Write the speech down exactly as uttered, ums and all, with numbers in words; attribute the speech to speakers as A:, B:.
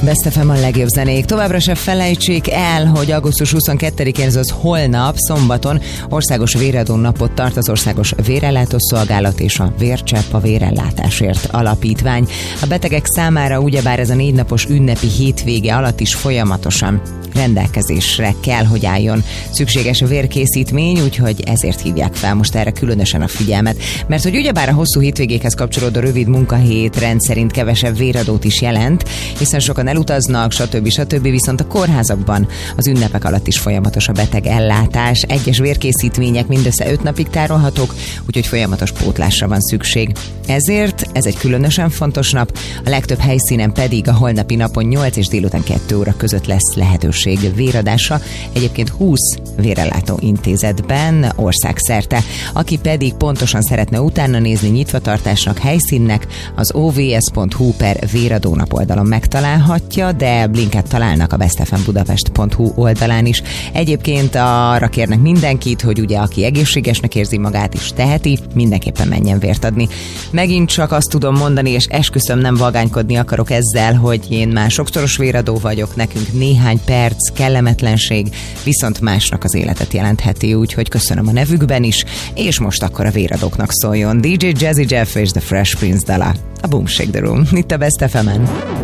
A: Best ef em a legjobb zenék. Továbbra se felejtsék el, hogy augusztus huszonkettedikén, azaz holnap, szombaton országos véradó napot tart az Országos Vérellátó Szolgálat és a Vércsepp a Vérellátásért Alapítvány. A betegek számára ugyebár ez a négy napos ünnepi hétvége alatt is folyamatosan rendelkezésre kell, hogy álljon szükséges a vérkészítmény, úgyhogy ezért hívják fel most erre különösen a figyelmet. Mert hogy ugyebár a hosszú hétvégékhez kapcsolódó rövid munkahét rendszerint kevesebb véradót is jelent, hiszen sokan elutaznak, stb. stb. Viszont a kórházakban az ünnepek alatt is folyamatos a beteg ellátás. Egyes vérkészítmények mindössze öt napig tárolhatók, úgyhogy folyamatos pótlásra van szükség. Ezért ez egy különösen fontos nap, a legtöbb helyszínen pedig a holnapi napon nyolc és délután kettő óra között lesz lehetőség véradásra, egyébként húsz vérellátó intézetben országszerte. Aki pedig pontosan szeretne utána nézni nyitvatartásnak, helyszínnek, az o vé es pont hu per véradónap oldalon megtalálhatja, de linket találnak a bestfmbudapest pont hu oldalán is. Egyébként arra kérnek mindenkit, hogy ugye aki egészségesnek érzi magát is teheti, mindenképpen menjen vért adni. Megint csak azt tudom mondani, és esküszöm, nem vagánykodni akarok ezzel, hogy én már sokszoros véradó vagyok, nekünk néhány perc kellemetlenség, viszont másnak az életet jelentheti, úgyhogy köszönöm a nevükben is, és most akkor a véradóknak szóljon dé dzsé Jazzy Jeff és The Fresh Prince dala, a Boom Shake the Room, itt a Best ef emen.